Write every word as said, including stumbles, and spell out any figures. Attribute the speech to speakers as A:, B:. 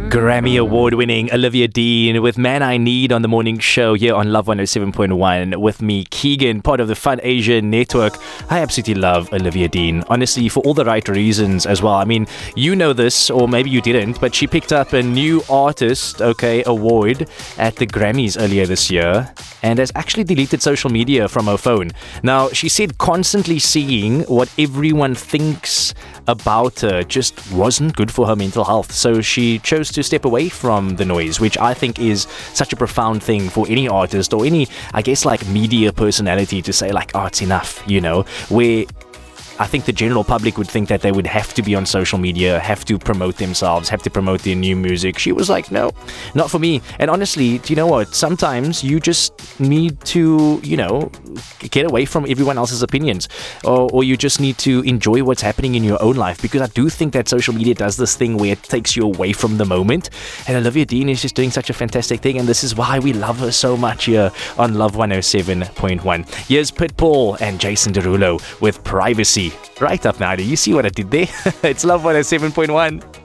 A: Grammy Award-winning Olivia Dean with Man I Need on the morning show here on Love one oh seven point one with me, Keegan, part of the Fun Asia Network. I absolutely love Olivia Dean, honestly, for all the right reasons as well. I mean, you know this, or maybe you didn't, but she picked up a new artist, okay, award at the Grammys earlier this year and has actually deleted social media from her phone. Now, she said constantly seeing what everyone thinks about her just wasn't good for her mental health, so she chose to step away from the noise, which I think is such a profound thing for any artist or any, I guess, like media personality to say, like, oh, it's enough, you know, where I think the general public would think that they would have to be on social media, have to promote themselves, have to promote their new music. She was like, no, not for me. And honestly, do you know what? Sometimes you just need to, you know, get away from everyone else's opinions, or, or you just need to enjoy what's happening in your own life, because I do think that social media does this thing where it takes you away from the moment. And Olivia Dean is just doing such a fantastic thing, and this is why we love her so much here on Love one oh seven point one. Here's Pitbull and Jason Derulo with Privacy. Right up now, do you see what I did there? It's Love one oh seven point one.